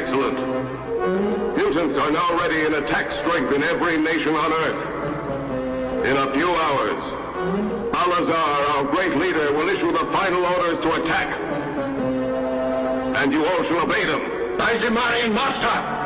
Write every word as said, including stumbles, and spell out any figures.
excellent. Mutants are now ready in attack strength in every nation on Earth. In a few hours, Al-Azhar, our great leader, will issue the final orders to attack. And you all shall obey them. Azimari, Master!